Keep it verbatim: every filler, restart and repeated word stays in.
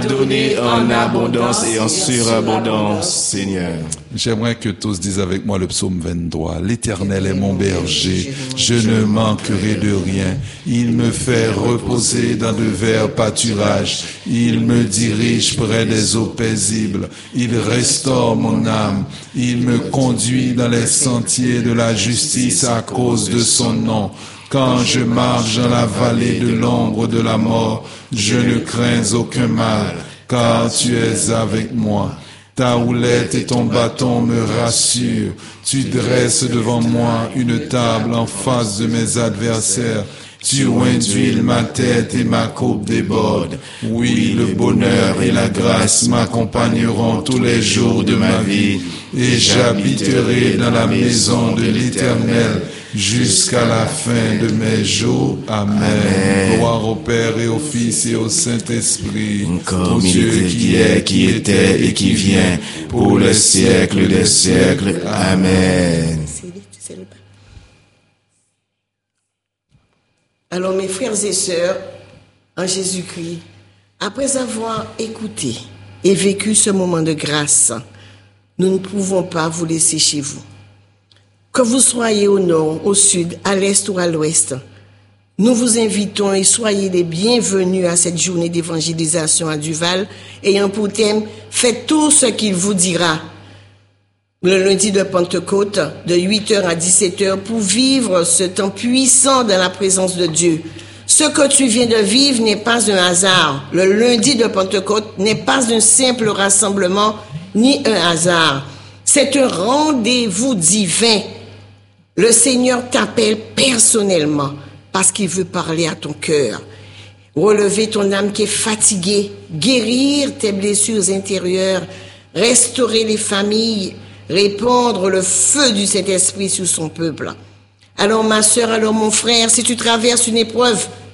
donné en abondance et en surabondance, Seigneur. J'aimerais que tous disent avec moi le psaume vingt-trois. L'Éternel est mon berger, je ne manquerai de rien. Il me fait reposer dans de verts pâturages. Il me dirige près des eaux paisibles. Il restaure mon âme. Il me conduit dans les sentiers de la justice à cause de son nom. Quand je marche dans la vallée de l'ombre de la mort, je ne crains aucun mal, car tu es avec moi. Ta houlette et ton bâton me rassurent. Tu dresses devant moi une table en face de mes adversaires. Tu oins d'huile ma tête et ma coupe déborde. Oui, le bonheur et la grâce m'accompagneront tous les jours de ma vie, et j'habiterai dans la maison de l'Éternel jusqu'à la fin de mes jours. Amen. Amen. Gloire au Père et au Fils et au Saint-Esprit, comme Dieu qui est, qui était et qui vient, pour les siècles des siècles. Amen. Alors mes frères et sœurs, en Jésus-Christ, après avoir écouté et vécu ce moment de grâce, nous ne pouvons pas vous laisser chez vous. Que vous soyez au nord, au sud, à l'est ou à l'ouest, nous vous invitons et soyez les bienvenus à cette journée d'évangélisation à Duval, ayant pour thème « Faites tout ce qu'il vous dira ». Le lundi de Pentecôte, de huit heures à dix-sept heures, pour vivre ce temps puissant dans la présence de Dieu. Ce que tu viens de vivre n'est pas un hasard. Le lundi de Pentecôte n'est pas un simple rassemblement, ni un hasard. C'est un rendez-vous divin. Le Seigneur t'appelle personnellement parce qu'il veut parler à ton cœur. Relever ton âme qui est fatiguée, guérir tes blessures intérieures, restaurer les familles, répandre le feu du Saint-Esprit sur son peuple. Alors ma sœur, alors mon frère, si tu traverses une épreuve,